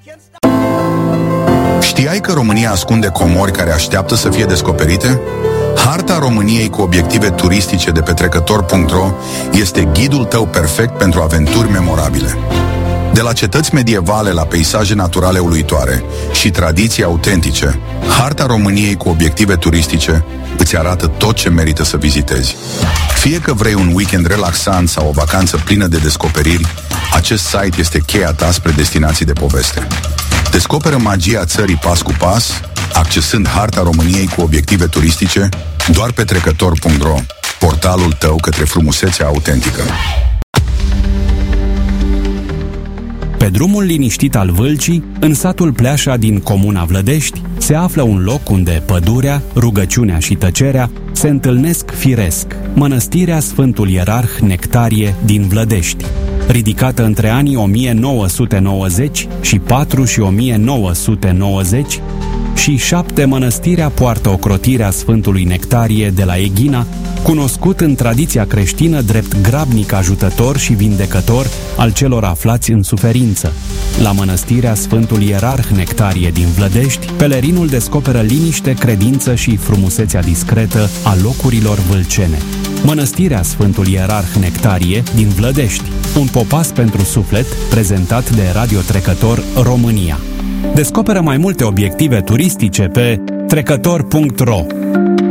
Știai că România ascunde comori care așteaptă să fie descoperite? Harta României cu obiective turistice de pe trecător.ro este ghidul tău perfect pentru aventuri memorabile. De la cetăți medievale la peisaje naturale uluitoare și tradiții autentice, Harta României cu obiective turistice îți arată tot ce merită să vizitezi. Fie că vrei un weekend relaxant sau o vacanță plină de descoperiri, acest site este cheia ta spre destinații de poveste. Descoperă magia țării pas cu pas, accesând Harta României cu obiective turistice doar pe trecător.ro, portalul tău către frumusețea autentică. Pe drumul liniștit al Vâlcii, în satul Pleașa din comuna Vlădești, se află un loc unde pădurea, rugăciunea și tăcerea se întâlnesc firesc, Mănăstirea Sfântul Ierarh Nectarie din Vlădești. Ridicată între anii 1990 și 4 și 1990 și 7, mănăstirea poartă ocrotirea Sfântului Nectarie de la Eghina, cunoscut în tradiția creștină drept grabnic ajutător și vindecător al celor aflați în suferință. La mănăstirea Sfântul Ierarh Nectarie din Vlădești, pelerinul descoperă liniște, credință și frumusețea discretă a locurilor vâlcene. Mănăstirea Sfântul Ierarh Nectarie din Vlădești, un popas pentru suflet, prezentat de Radio Trecător România. Descoperă mai multe obiective turistice pe trecător.ro.